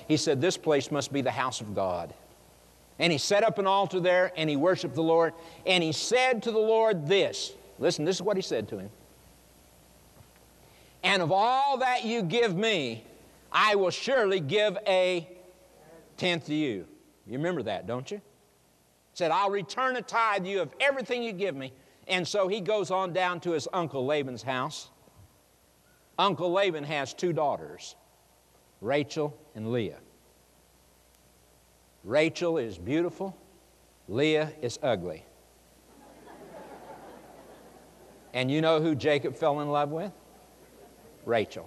he said, this place must be the house of God. And he set up an altar there, and he worshiped the Lord. And he said to the Lord this. Listen, this is what he said to him. And of all that you give me, I will surely give a tenth to you. You remember that, don't you? He said, I'll return a tithe to you of everything you give me. And so he goes on down to his uncle Laban's house. Uncle Laban has 2 daughters, Rachel and Leah. Rachel is beautiful. Leah is ugly. And you know who Jacob fell in love with? Rachel.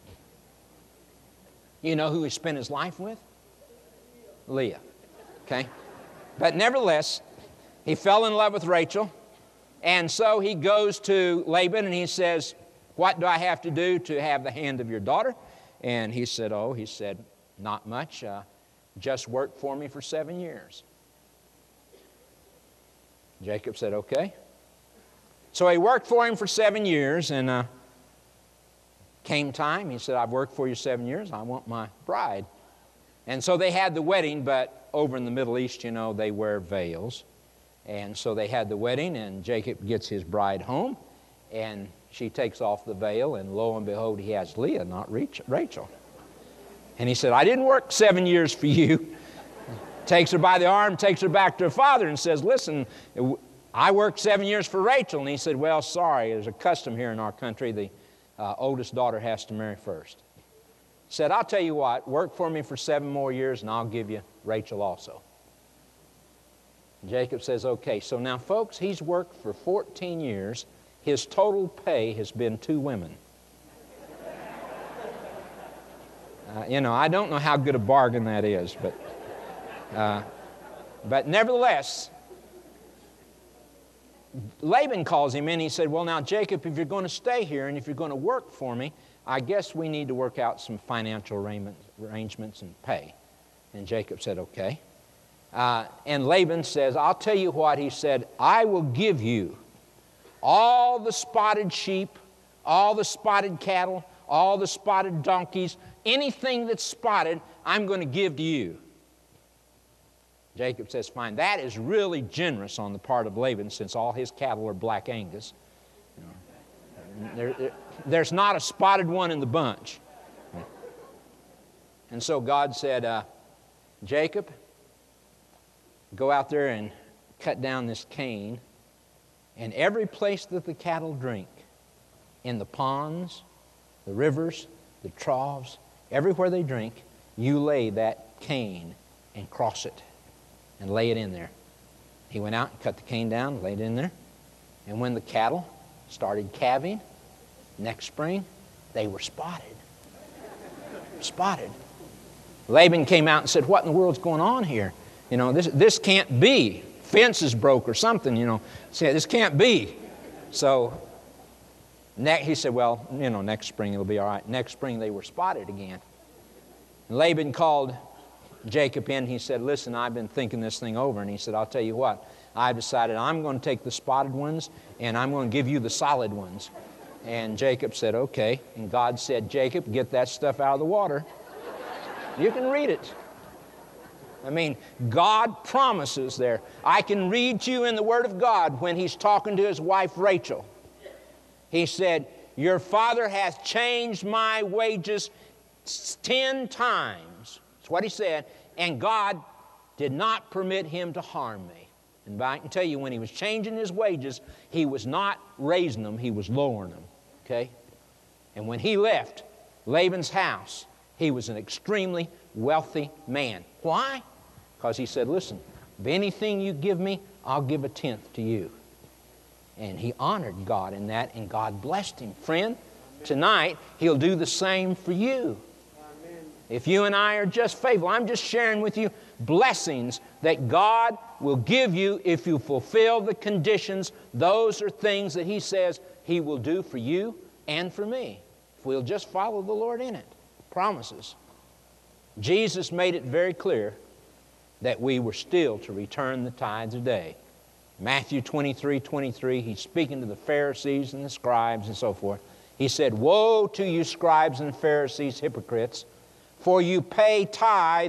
You know who he spent his life with? Leah. Okay? But nevertheless, he fell in love with Rachel. And so he goes to Laban and he says, what do I have to do to have the hand of your daughter? And he said, not much. Just work for me for 7 years. Jacob said, okay. So he worked for him for 7 years, and came time, he said, I've worked for you 7 years, I want my bride. And so they had the wedding, but over in the Middle East, you know, they wear veils. And so they had the wedding, and Jacob gets his bride home, and she takes off the veil, and lo and behold, he has Leah, not Rachel. And he said, I didn't work 7 years for you. Takes her by the arm, takes her back to her father and says, listen, I worked 7 years for Rachel. And he said, well, sorry, there's a custom here in our country. The oldest daughter has to marry first. He said, I'll tell you what, work for me for 7 more years and I'll give you Rachel also. Jacob says, okay. So now, folks, he's worked for 14 years. His total pay has been 2 women. I don't know how good a bargain that is, but nevertheless, Laban calls him in. He said, well, now, Jacob, if you're going to stay here and if you're going to work for me, I guess we need to work out some financial arrangements and pay. And Jacob said, okay. And Laban says, I'll tell you what. He said, I will give you all the spotted sheep, all the spotted cattle, all the spotted donkeys, anything that's spotted, I'm going to give to you. Jacob says, fine. That is really generous on the part of Laban, since all his cattle are Black Angus. There's not a spotted one in the bunch. And so God said, Jacob, go out there and cut down this cane, and every place that the cattle drink, in the ponds, the rivers, the troughs, everywhere they drink, you lay that cane and cross it and lay it in there. He went out and cut the cane down, laid it in there. And when the cattle started calving next spring, they were spotted. Spotted. Laban came out and said, what in the world's going on here? This can't be. Fence is broke or something, Say, this can't be. So he said, well, next spring it'll be all right. Next spring they were spotted again. And Laban called Jacob in. He said, listen, I've been thinking this thing over. And he said, I'll tell you what. I've decided I'm going to take the spotted ones and I'm going to give you the solid ones. And Jacob said, okay. And God said, Jacob, get that stuff out of the water. You can read it. God promises there. I can read to you in the Word of God when He's talking to His wife Rachel. He said, your father hath changed my wages 10 times. That's what he said. And God did not permit him to harm me. And I can tell you, when he was changing his wages, he was not raising them, he was lowering them. Okay? And when he left Laban's house, he was an extremely wealthy man. Why? Because he said, listen, of anything you give me, I'll give a tenth to you. And he honored God in that, and God blessed him. Friend, tonight, He'll do the same for you. Amen. If you and I are just faithful, I'm just sharing with you blessings that God will give you if you fulfill the conditions. Those are things that He says He will do for you and for me, if we'll just follow the Lord in it. Promises. Jesus made it very clear that we were still to return the tithes a day. Matthew 23:23, He's speaking to the Pharisees and the scribes and so forth. He said, woe to you scribes and Pharisees, hypocrites, for you pay tithe